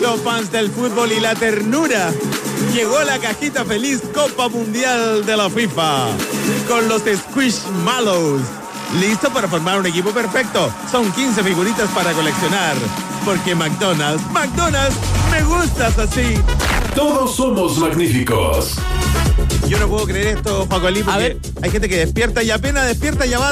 los fans del fútbol y la ternura. Llegó la cajita feliz Copa Mundial de la FIFA con los Squishmallows. Listo para formar un equipo perfecto. Son 15 figuritas para coleccionar. Porque McDonald's, me gustas así. Todos somos magníficos. Yo no puedo creer esto, Paco Ali, porque hay gente que despierta y apenas despierta ya va